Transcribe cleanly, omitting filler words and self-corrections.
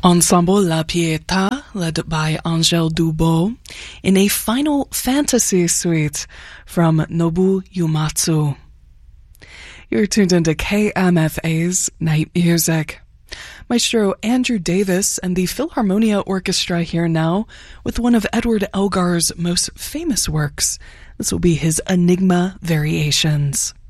Ensemble La Pietà, led by Angèle Dubos, in a Final Fantasy suite from Nobu Uematsu. You're tuned into KMFA's Night Music. Maestro Andrew Davis and the Philharmonia Orchestra here now with one of Edward Elgar's most famous works. This will be his Enigma Variations.